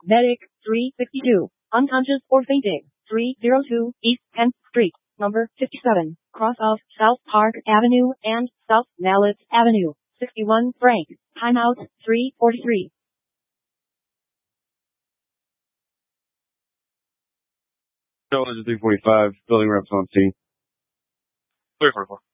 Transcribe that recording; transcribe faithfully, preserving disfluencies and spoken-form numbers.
Medic, three sixty-two. Unconscious or fainting. three oh two East tenth Street, number fifty-seven, cross of South Park Avenue and South Mallet Avenue. sixty-one Frank. Timeout, three forty-three. Village three forty-five, building reps on scene. three forty-four.